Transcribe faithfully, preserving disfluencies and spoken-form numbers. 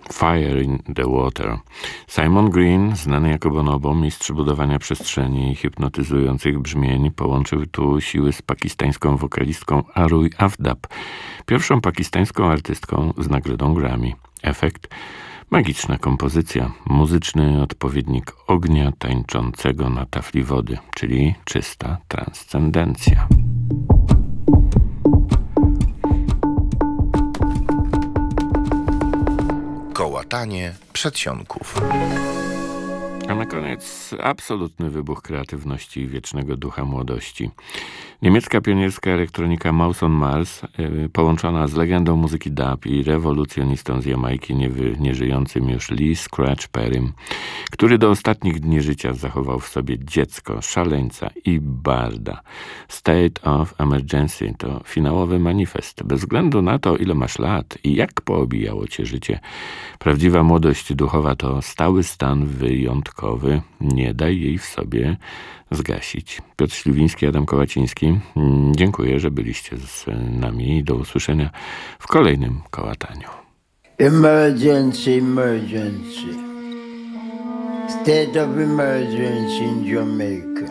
Fire in the Water. Simon Green, znany jako Bonobo, mistrz budowania przestrzeni i hipnotyzujących brzmień, połączył tu siły z pakistańską wokalistką Arui Afdab, pierwszą pakistańską artystką z nagrodą Grammy. Efekt? Magiczna kompozycja, muzyczny odpowiednik ognia tańczącego na tafli wody, czyli czysta transcendencja. Kołatanie przedsionków. A na koniec absolutny wybuch kreatywności i wiecznego ducha młodości. Niemiecka pionierska elektronika Mouse on Mars, yy, połączona z legendą muzyki dub i rewolucjonistą z Jamajki, niewy, nieżyjącym już Lee Scratch Perrym, który do ostatnich dni życia zachował w sobie dziecko, szaleńca i barda. State of Emergency to finałowy manifest. Bez względu na to, ile masz lat i jak poobijało cię życie, prawdziwa młodość duchowa to stały stan wyjątkowy. Nie daj jej w sobie zgasić. Piotr Śliwiński, Adam Kołaciński. Dziękuję, że byliście z nami i do usłyszenia w kolejnym kołataniu. Emergency, emergency. State of emergency in Jamaica.